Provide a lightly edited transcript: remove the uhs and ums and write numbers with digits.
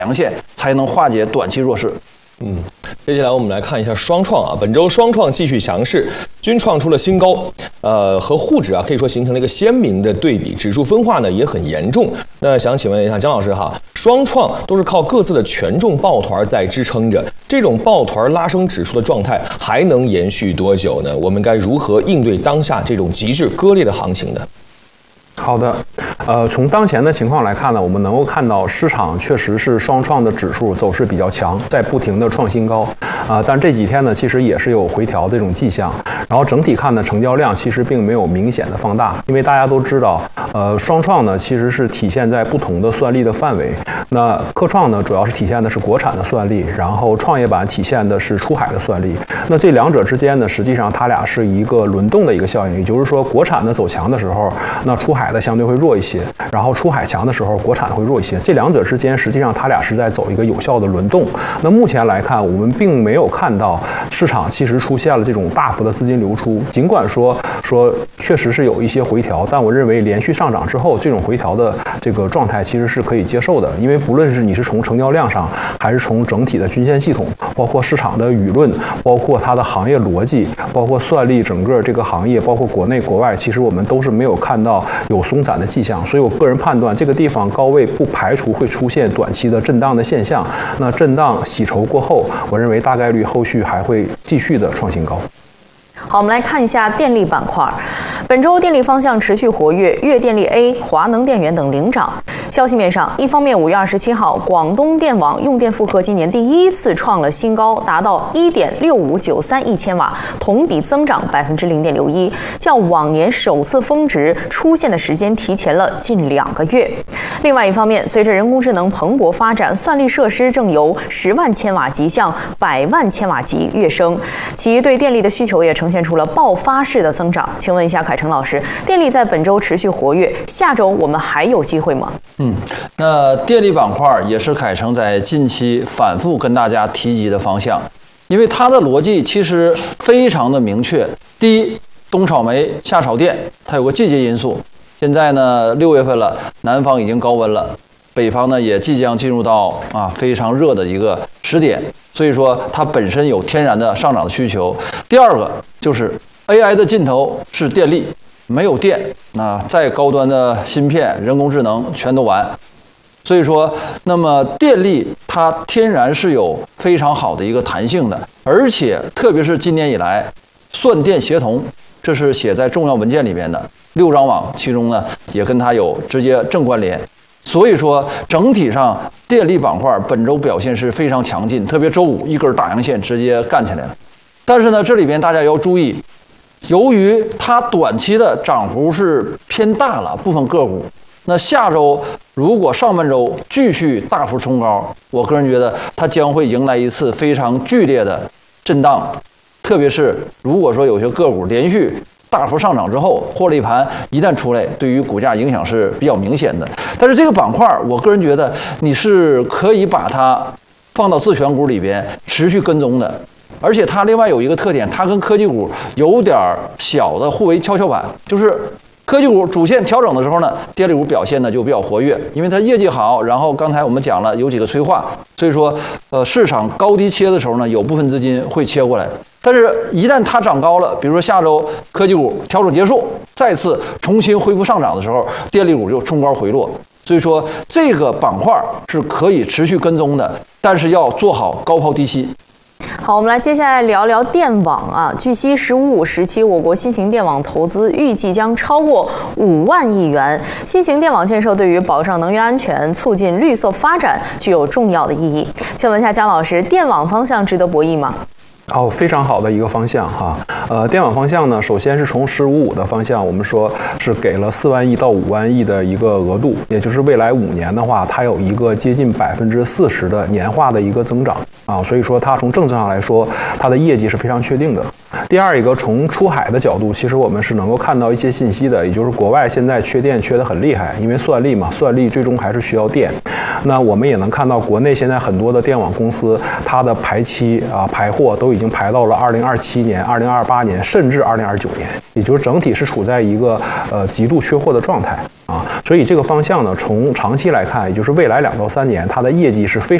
阳线，才能化解短期弱势。 接下来我们来看一下双创啊，本周双创继续强势，均创出了新高，和沪指啊可以说形成了一个鲜明的对比，指数分化呢也很严重。那想请问一下姜老师哈，双创都是靠各自的权重抱团在支撑着，这种抱团拉升指数的状态还能延续多久呢？我们该如何应对当下这种极致割裂的行情呢？ 好的，从当前的情况来看呢，我们能够看到市场确实是双创的指数走势比较强，在不停的创新高，但这几天呢，其实也是有回调的这种迹象。然后整体看呢，成交量其实并没有明显的放大，因为大家都知道，双创呢其实是体现在不同的算力的范围。那科创呢，主要是体现的是国产的算力，然后创业板体现的是出海的算力。那这两者之间呢，实际上它俩是一个轮动的一个效应，也就是说，国产的走强的时候，那出海的相对会弱一些，然后出海强的时候，国产会弱一些。这两者之间，实际上它俩是在走一个有效的轮动。那目前来看，我们并没有看到市场其实出现了这种大幅的资金流出，尽管说确实是有一些回调，但我认为连续上涨之后，这种回调的这个状态其实是可以接受的，因为不论是你是从成交量上，还是从整体的均线系统，包括市场的舆论，包括它的行业逻辑，包括算力整个这个行业，包括国内国外，其实我们都是没有看到有松散的迹象，所以我个人判断这个地方高位不排除会出现短期的震荡的现象。那震荡洗筹过后，我认为大概率后续还会继续的创新高。 好，我们来看一下电力板块。本周电力方向持续活跃，粤电力 A、华能电源等领涨。消息面上，一方面，5月27号，广东电网用电负荷今年第一次创了新高，达到1.6593亿千瓦，同比增长0.61%，较往年首次峰值出现的时间提前了近2个月。另外一方面，随着人工智能蓬勃发展，算力设施正由10万千瓦级向100万千瓦级跃升，其对电力的需求也呈现出了爆发式的增长。请问一下凯成老师，电力在本周持续活跃，下周我们还有机会吗？ 那电力板块也是凯成在近期反复跟大家提及的方向，因为它的逻辑其实非常的明确。第一，冬炒煤夏炒电，它有个季节因素。现在呢，6月份了，南方已经高温了，北方呢也即将进入到非常热的一个时点，所以说它本身有天然的上涨的需求。第二个就是 AI 的尽头是电力。没有电，那再高端的芯片、人工智能全都完。所以说，那么电力它天然是有非常好的一个弹性的，而且特别是今年以来，算电协同，这是写在重要文件里面的6张网，其中呢也跟它有直接正关联。所以说，整体上电力板块本周表现是非常强劲，特别周五一根大阳线直接干起来了。但是呢，这里边大家要注意。由于它短期的涨幅是偏大了，部分个股，那下周如果上半周继续大幅冲高，我个人觉得它将会迎来一次非常剧烈的震荡，特别是如果说有些个股连续大幅上涨之后，获利盘一旦出来，对于股价影响是比较明显的。但是这个板块，我个人觉得你是可以把它放到自选股里边持续跟踪的。而且它另外有一个特点，它跟科技股有点小的互为跷跷板，就是科技股主线调整的时候呢，电力股表现呢就比较活跃，因为它业绩好，然后刚才我们讲了有几个催化，所以说市场高低切的时候呢，有部分资金会切过来。但是，一旦它涨高了，比如说下周科技股调整结束，再次重新恢复上涨的时候，电力股就冲高回落。所以说，这个板块是可以持续跟踪的，但是要做好高抛低吸。 好，我们来接下来聊聊电网啊。据悉，15、17我国新型电网投资预计将超过5万亿元。新型电网建设对于保障能源安全、促进绿色发展具有重要的意义。请问一下姜老师，电网方向值得博弈吗？ 非常好的一个方向哈。电网方向呢，首先是从15的方向，我们说是给了4万亿到5万亿的一个额度，也就是未来5年的话，它有一个接近40%的年化的一个增长啊，所以说它从政策上来说，它的业绩是非常确定的。第二一个，从出海的角度，其实我们是能够看到一些信息的，也就是国外现在缺电缺得很厉害，因为算力嘛，算力最终还是需要电。那我们也能看到国内现在很多的电网公司，它的排期排货都已经经排到了2027年、2028年，甚至2029年，也就是整体是处在一个极度缺货的状态啊。所以这个方向呢，从长期来看，也就是未来2到3年，它的业绩是非常